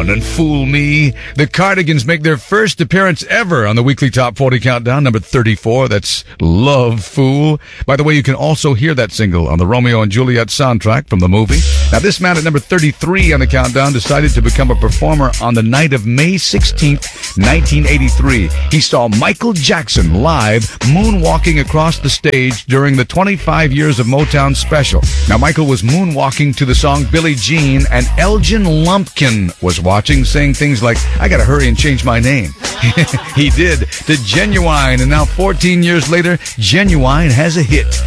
on and Fool Me. The Cardigans make their first appearance ever on the weekly Top 40 Countdown, number 34. That's Love Fool. By the way, you can also hear that single on the Romeo and Juliet soundtrack from the movie. Now, this man at number 33 on the countdown decided to become a performer on the night of May 16th, 1983. He saw Michael Jackson live moonwalking across the stage during the 25 Years of Motown special. Now, Michael was moonwalking to the song Billie Jean, and Elgin Lumpkin was watching, saying things like, "I gotta hurry and change my name." He did, to Genuine, and now 14 years later, Genuine has a hit.